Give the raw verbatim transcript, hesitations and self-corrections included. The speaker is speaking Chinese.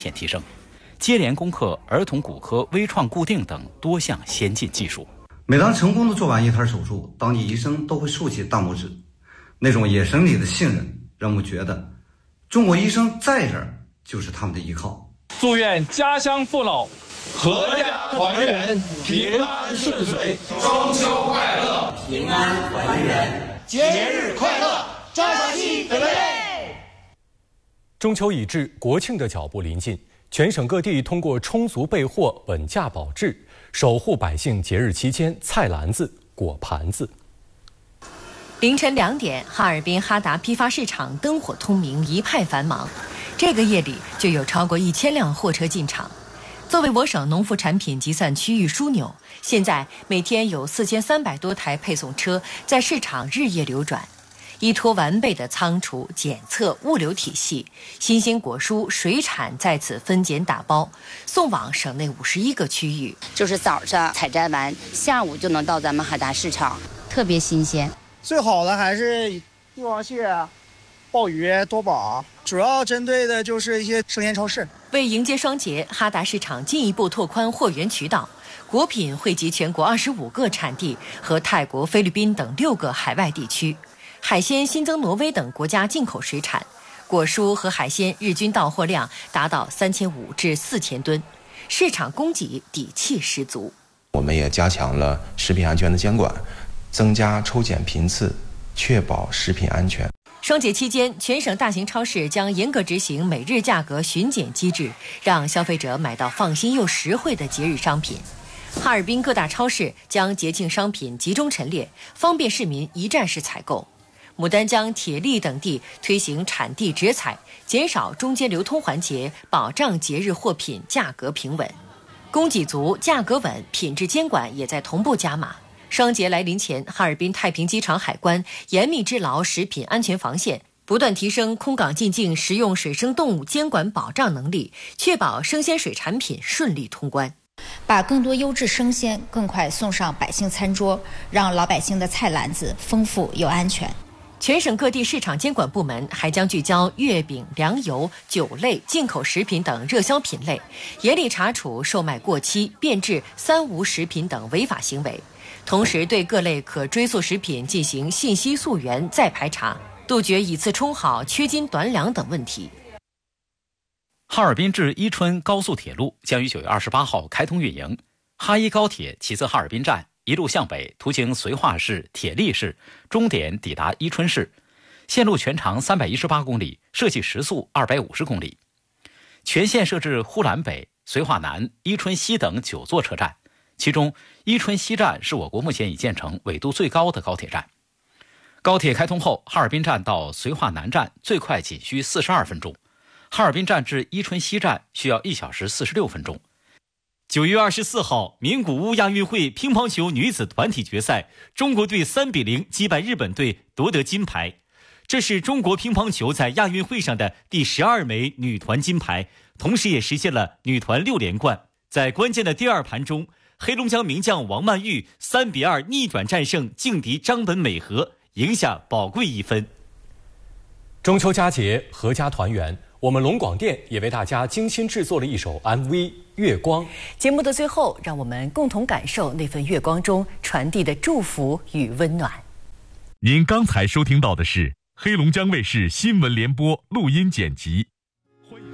显提升，接连攻克儿童骨科微创固定等多项先进技术。 每当成功的做完一台手术，当地医生都会竖起大拇指，那种眼神里的信任让我们觉得中国医生在这儿就是他们的依靠。 祝愿家乡父老阖家团圆，平安顺遂，中秋快乐， 平安团圆， 节日快乐，扎小戏得嘞！ 中秋已至，国庆的脚步临近，全省各地通过充足备货、稳价保质，守护百姓节日期间菜篮子、果盘子。 凌晨两点，哈尔滨哈达批发市场灯火通明，一派繁忙。这个夜里就有超过一千辆货车进场。作为我省农副产品集散区域枢纽，现在每天有四千三百多台配送车在市场日夜流转。依托完备的仓储、检测、物流体系，新鲜果蔬、水产在此分拣打包，送往省内五十一个区域。 就是早上采摘完，下午就能到咱们哈达市场，特别新鲜。 最好的还是帝王蟹、鲍鱼、多宝，主要针对的就是一些生鲜超市。 为迎接双节，哈达市场进一步拓宽货源渠道，果品汇集全国二十五个产地和泰国、菲律宾等六个海外地区。海鲜新增挪威等国家进口水产，果蔬和海鲜日均到货量达到三千五至四千吨，市场供给底气十足。 我们也加强了食品安全的监管，增加抽检频次，确保食品安全。 双节期间，全省大型超市将严格执行每日价格巡检机制，让消费者买到放心又实惠的节日商品。哈尔滨各大超市将节庆商品集中陈列，方便市民一站式采购。牡丹江、铁力等地推行产地直采，减少中间流通环节，保障节日货品价格平稳。供给足、价格稳，品质监管也在同步加码。双节来临前，哈尔滨太平机场海关严密织牢食品安全防线，不断提升空港进境食用水生动物监管保障能力，确保生鲜水产品顺利通关。 把更多优质生鲜更快送上百姓餐桌，让老百姓的菜篮子丰富又安全。 全省各地市场监管部门还将聚焦月饼、粮油、酒类、进口食品等热销品类，严厉查处售卖过期、变质、三无食品等违法行为，同时对各类可追溯食品进行信息溯源再排查，杜绝以次充好、缺斤短两等问题。 哈尔滨至伊春高速铁路将于九月二十八号开通运营，哈伊高铁起自哈尔滨站，一路向北，途经绥化市、铁力市，终点抵达伊春市。线路全长三百一十八公里，设计时速二百五十公里。全线设置呼兰北、绥化南、伊春西等九座车站，其中伊春西站是我国目前已建成纬度最高的高铁站。高铁开通后，哈尔滨站到绥化南站最快仅需四十二分钟，哈尔滨站至伊春西站需要一小时四十六分钟。 九月二十四号，名古屋亚运会乒乓球女子团体决赛，中国队三比零击败日本队，夺得金牌。这是中国乒乓球在亚运会上的第十二枚女团金牌，同时也实现了女团六连冠。在关键的第二盘中，黑龙江名将王曼玉三比二逆转战胜劲敌张本美和，赢下宝贵一分。 中秋佳节，阖家团圆。我们龙广电也为大家精心制作了一首 M V《月光》。 节目的最后，让我们共同感受那份月光中传递的祝福与温暖。 您刚才收听到的是黑龙江卫视新闻联播录音剪辑。